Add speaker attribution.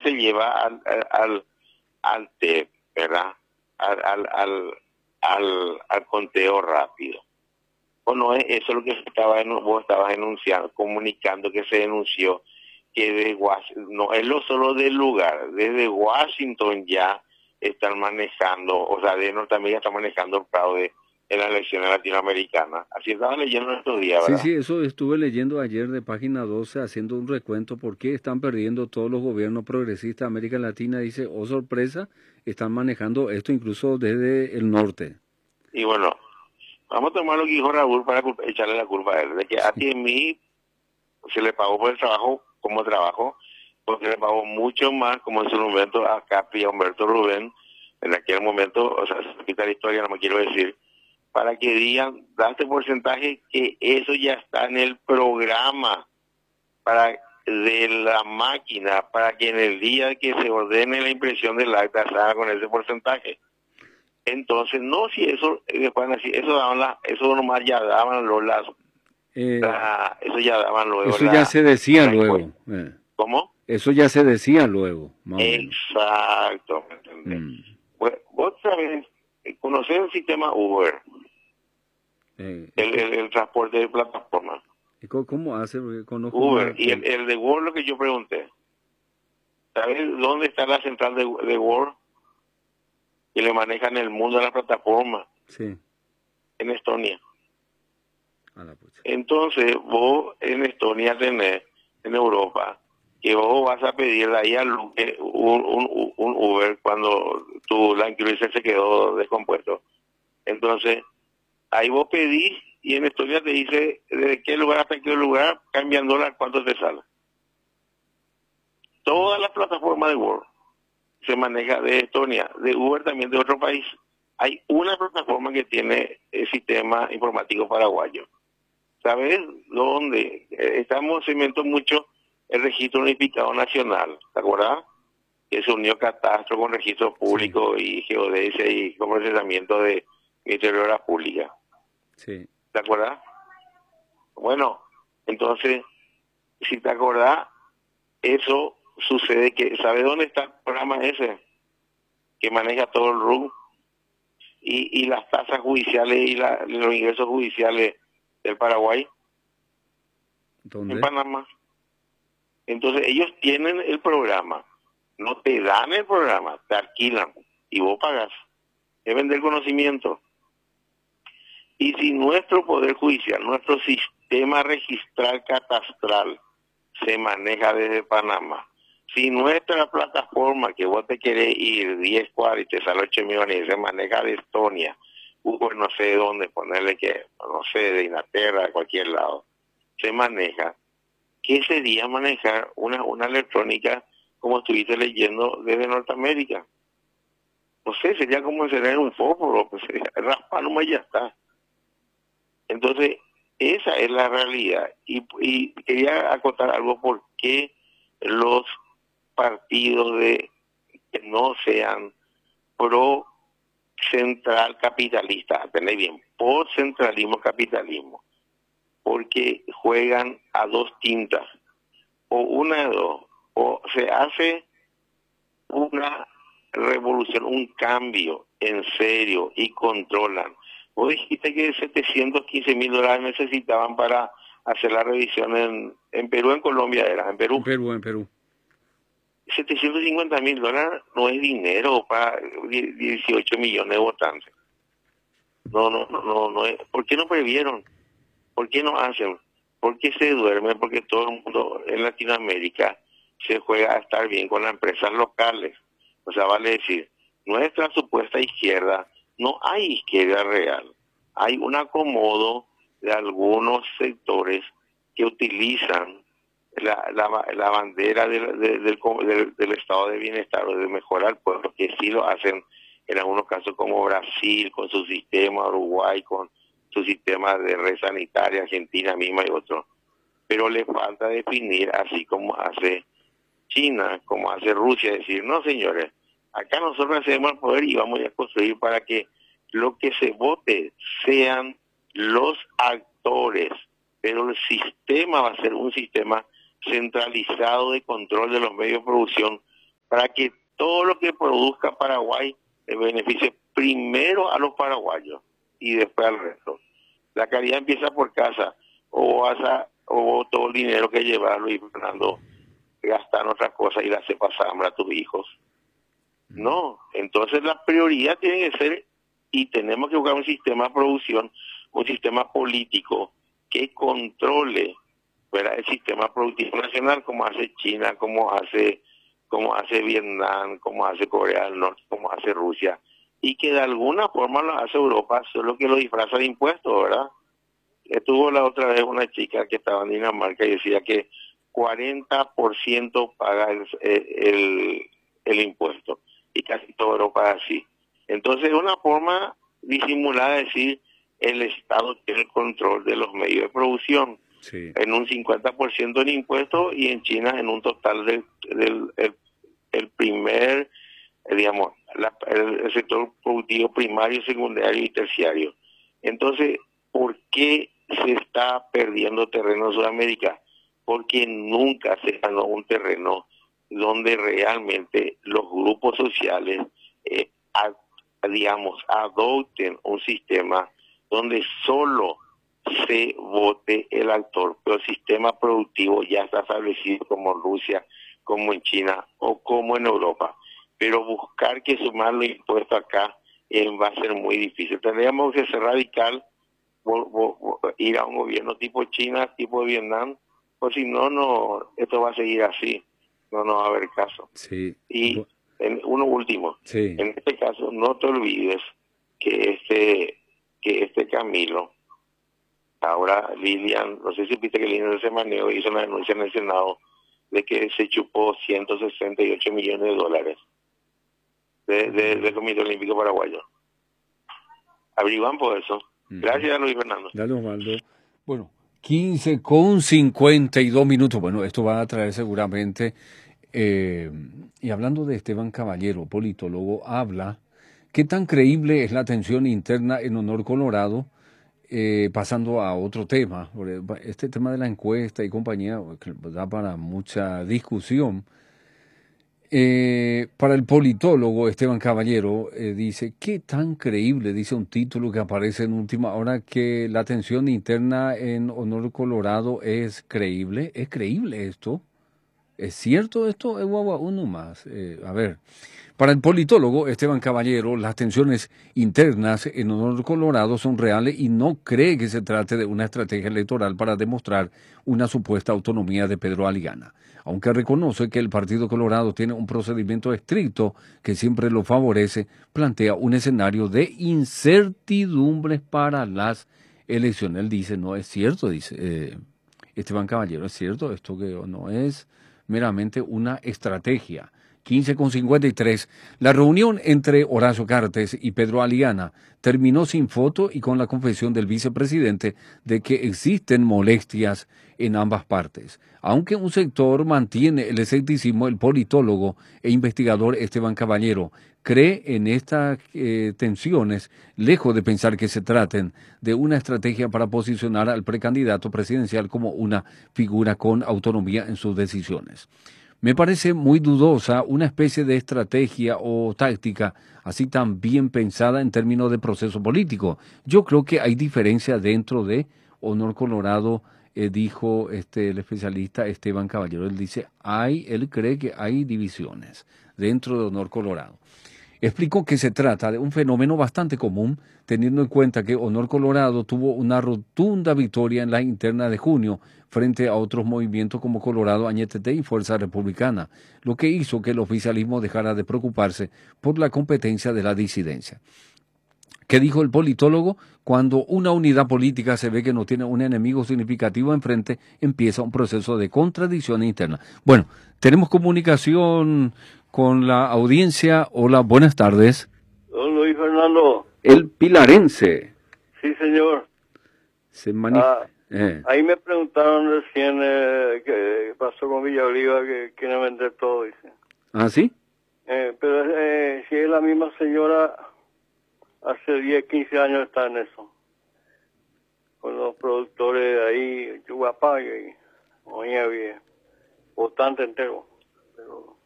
Speaker 1: te lleva al TEP, ¿verdad? Al conteo rápido. ¿O no es eso lo que vos estabas enunciando, comunicando que se denunció? Que de Washington, no es lo solo del lugar, desde Washington ya están manejando, o sea, de Norteamérica están manejando el fraude en las elecciones latinoamericanas. Así estaba leyendo estos días,
Speaker 2: Sí,
Speaker 1: ¿verdad?
Speaker 2: sí, eso estuve leyendo ayer de página 12 haciendo un recuento por qué están perdiendo todos los gobiernos progresistas de América Latina. Dice, oh sorpresa, están manejando esto incluso desde el norte.
Speaker 1: Y bueno, vamos a tomar lo que dijo Raúl para echarle la culpa a él, de que a
Speaker 2: Sí,
Speaker 1: ti en mí se le pagó por el trabajo como trabajo, porque le pagó mucho más, como en su momento a Capri y a Humberto Rubén, en aquel momento, o sea, se quita la historia, no me quiero decir, para que digan, da este porcentaje, que eso ya está en el programa para de la máquina, para que en el día que se ordene la impresión del acta se haga con ese porcentaje. Entonces, no, si eso, después así, eso nomás ya daban eso ya daban luego
Speaker 2: eso ya se decía
Speaker 1: la
Speaker 2: luego.
Speaker 1: encuesta. ¿Cómo?
Speaker 2: Eso ya se decía luego, más o menos.
Speaker 1: Exacto, ¿me entendés?
Speaker 2: Mm.
Speaker 1: Pues, vos sabés, conocés el sistema Uber,
Speaker 2: ¿Y
Speaker 1: el transporte de plataforma.
Speaker 2: cómo hace? Porque conozco
Speaker 1: Uber,
Speaker 2: más.
Speaker 1: y el de Word, lo que yo pregunté, ¿sabes dónde está la central de Word? Que le manejan el mundo de la plataforma,
Speaker 2: Sí,
Speaker 1: en Estonia.
Speaker 2: a la pucha.
Speaker 1: Entonces, vos en Estonia tenés, en Europa, que vos vas a pedirle ahí a Luque un Uber cuando tu Land Cruiser se quedó descompuesto. Entonces, ahí vos pedís y en Estonia te dice de qué lugar hasta qué lugar, cambian dólar, cuánto te sale. Toda la plataforma de Word se maneja de Estonia, de Uber también de otro país. Hay una plataforma que tiene el sistema informático paraguayo. ¿Sabes dónde? Estamos cimentando mucho el registro unificado nacional, ¿te acuerdas? Que se unió Catastro con registro
Speaker 2: Sí,
Speaker 1: público y geodesia y con procesamiento de Ministerio de Obras Públicas,
Speaker 2: sí.
Speaker 1: ¿te acuerdas? Bueno, entonces, si te acordás, eso sucede que, ¿sabes dónde está el programa ese? Que maneja todo el RUM y las tasas judiciales y los ingresos judiciales del Paraguay en
Speaker 2: ¿Dónde?
Speaker 1: Panamá. Entonces ellos tienen el programa, no te dan el programa, te alquilan y vos pagas. Es vender conocimiento. Y si nuestro Poder Judicial, nuestro sistema registral catastral se maneja desde Panamá, si nuestra plataforma que vos te querés ir 10 cuadras y te sale 8 millones y se maneja de Estonia, pues no sé de dónde, ponerle que, no sé, de Inglaterra, de cualquier lado, se maneja. ¿Qué sería manejar una electrónica como estuviste leyendo desde Norteamérica? No sé, sería como encender un fósforo, pues sería raspar nomás y ya está. Entonces, esa es la realidad. Y quería acotar algo, por qué los partidos que no sean pro central capitalista, atendé bien, por centralismo capitalismo, porque juegan a dos tintas, o una de dos, o se hace una revolución, un cambio en serio y controlan. Vos dijiste que $715,000 necesitaban para hacer la revisión en Perú, en Colombia era, en
Speaker 2: En
Speaker 1: Perú.
Speaker 2: Perú, en Perú.
Speaker 1: $750,000 no es dinero para 18 millones de votantes. No es. ¿Por qué no previeron? ¿Por qué no hacen? ¿Por qué se duermen? Porque todo el mundo en Latinoamérica se juega a estar bien con las empresas locales. O sea, vale decir, nuestra supuesta izquierda, no hay izquierda real. Hay un acomodo de algunos sectores que utilizan la bandera del estado de bienestar o de mejorar al pueblo, que sí lo hacen en algunos casos como Brasil, con su sistema, Uruguay, con su sistema de red sanitaria, Argentina misma y otros. Pero le falta definir, así como hace China, como hace Rusia, decir, no señores, acá nosotros hacemos el poder y vamos a construir para que lo que se vote sean los actores, pero el sistema va a ser un sistema centralizado de control de los medios de producción para que todo lo que produzca Paraguay le beneficie primero a los paraguayos y después al resto. La caridad empieza por casa, o todo el dinero que llevas, Luis Fernando, gastar en otras cosas y le hace pasar hambre a tus hijos. No, entonces la prioridad tiene que ser, y tenemos que buscar un sistema de producción, un sistema político que controle, ¿verdad?, el sistema productivo nacional, como hace China, como hace Vietnam, como hace Corea del Norte, como hace Rusia, y que de alguna forma lo hace Europa, solo que lo disfraza de impuestos, ¿verdad? Estuvo la otra vez una chica que estaba en Dinamarca y decía que 40% paga el impuesto, y casi toda Europa es así. Entonces es una forma disimulada de decir el Estado tiene el control de los medios de producción, sí, en un 50% en impuestos, y en China en un total el primer, digamos, el sector productivo primario, secundario y terciario. Entonces, ¿por qué se está perdiendo terreno en Sudamérica? Porque nunca se ganó un terreno donde realmente los grupos sociales, adopten un sistema donde solo se vote el actor, pero el sistema productivo ya está establecido, como en Rusia, como en China o como en Europa. Pero buscar que sumar los impuestos acá va a ser muy difícil. Tendríamos que ser radical, ir a un gobierno tipo China, tipo Vietnam, pues si no, esto va a seguir así, no va a haber caso.
Speaker 2: Sí.
Speaker 1: Y uno último,
Speaker 2: sí,
Speaker 1: en este caso no te olvides que este Camilo, ahora Lilian, no sé si viste que Lilian se maneó, hizo una denuncia en el Senado de que se chupó 168 millones de dólares del Comité Olímpico Paraguayo. Averiguan por eso. Gracias, Luis Fernando.
Speaker 2: Dale, Osvaldo. Bueno, 15:52. Bueno, esto va a traer seguramente, y hablando de Esteban Caballero, politólogo, habla qué tan creíble es la tensión interna en Honor Colorado, pasando a otro tema. Este tema de la encuesta y compañía que da para mucha discusión. Para el politólogo Esteban Caballero, dice, ¿qué tan creíble, dice un título que aparece en última hora, que la tensión interna en Honor Colorado es creíble? ¿Es creíble esto? ¿Es cierto esto? Uno más. A ver, para el politólogo Esteban Caballero, las tensiones internas en Honor Colorado son reales y no cree que se trate de una estrategia electoral para demostrar una supuesta autonomía de Pedro Aligana. Aunque reconoce que el Partido Colorado tiene un procedimiento estricto que siempre lo favorece, plantea un escenario de incertidumbres para las elecciones. Él dice, no es cierto, dice Esteban Caballero, es cierto esto, que no es meramente una estrategia. 15:53. La reunión entre Horacio Cartes y Pedro Aligana terminó sin foto y con la confesión del vicepresidente de que existen molestias en ambas partes. Aunque un sector mantiene el escepticismo, el politólogo e investigador Esteban Caballero cree en estas tensiones, lejos de pensar que se traten de una estrategia para posicionar al precandidato presidencial como una figura con autonomía en sus decisiones. Me parece muy dudosa una especie de estrategia o táctica así tan bien pensada en términos de proceso político. Yo creo que hay diferencia dentro de Honor Colorado, dijo el especialista Esteban Caballero. Él dice, él cree que hay divisiones dentro de Honor Colorado. Explicó que se trata de un fenómeno bastante común, teniendo en cuenta que Honor Colorado tuvo una rotunda victoria en la interna de junio frente a otros movimientos como Colorado, Añetete y Fuerza Republicana, lo que hizo que el oficialismo dejara de preocuparse por la competencia de la disidencia. ¿Qué dijo el politólogo? Cuando una unidad política se ve que no tiene un enemigo significativo enfrente, empieza un proceso de contradicción interna. Bueno, tenemos comunicación con la audiencia. Hola, buenas tardes.
Speaker 3: Don Luis Fernando.
Speaker 2: El pilarense.
Speaker 3: Sí, señor. Ahí me preguntaron recién qué pasó con Villa Oliva, que quieren vender todo, dice.
Speaker 2: ¿Ah, sí?
Speaker 3: Pero si es la misma señora, hace 10, 15 años está en eso. Con los productores de ahí, Chuguapá y Oña, votante entero. Pero